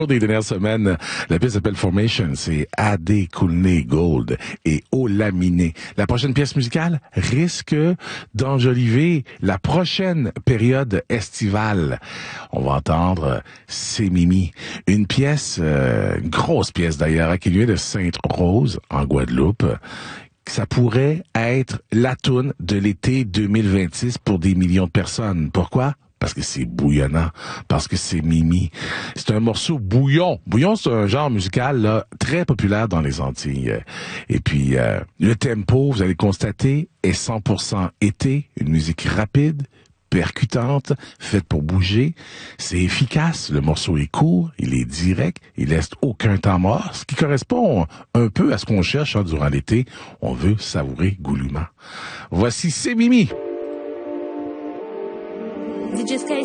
Des dernières semaines, la pièce s'appelle Formation, c'est Adekunle Gold et Olaminé. La prochaine pièce musicale risque d'enjoliver la prochaine période estivale. On va entendre C'est Mimi, une pièce, une grosse pièce d'ailleurs, qui vient de Sainte-Rose, en Guadeloupe. Ça pourrait être la toune de l'été 2026 pour des millions de personnes. Pourquoi? Parce que c'est bouillonnant, parce que c'est Mimi. C'est un morceau bouillon. Bouillon, c'est un genre musical là, très populaire dans les Antilles. Et puis, le tempo, vous allez constater, est 100% été, une musique rapide, percutante, faite pour bouger. C'est efficace, le morceau est court, il est direct, il laisse aucun temps mort, ce qui correspond un peu à ce qu'on cherche durant l'été. On veut savourer goulûment. Voici C'est Mimi. DJ Sky